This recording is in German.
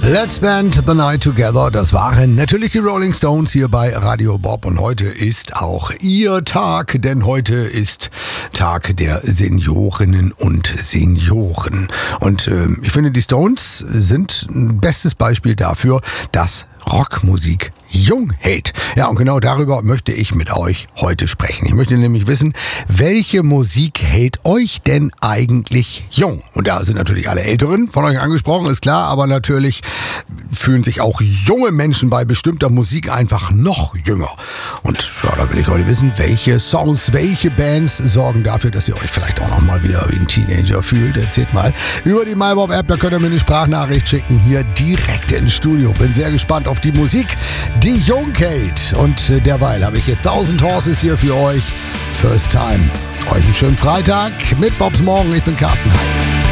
Let's spend the night together. Das waren natürlich die Rolling Stones hier bei Radio Bob. Und heute ist auch Ihr Tag, denn heute ist Tag der Seniorinnen und Senioren. Und ich finde, die Stones sind ein bestes Beispiel dafür, dass Rockmusik jung hält. Ja, und genau darüber möchte ich mit euch heute sprechen. Ich möchte nämlich wissen, welche Musik hält euch denn eigentlich jung? Und da sind natürlich alle Älteren von euch angesprochen, ist klar, aber natürlich fühlen sich auch junge Menschen bei bestimmter Musik einfach noch jünger. Und ja, da will ich heute wissen, welche Songs, welche Bands sorgen dafür, dass ihr euch vielleicht auch noch mal wieder wie ein Teenager fühlt. Erzählt mal über die MyBob-App, da könnt ihr mir eine Sprachnachricht schicken, hier direkt ins Studio. Bin sehr gespannt auf die Musik, die jung hält. Und derweil habe ich jetzt 1000 Horses hier für euch. First Time. Euch einen schönen Freitag mit Bobs Morgen. Ich bin Carsten Heim.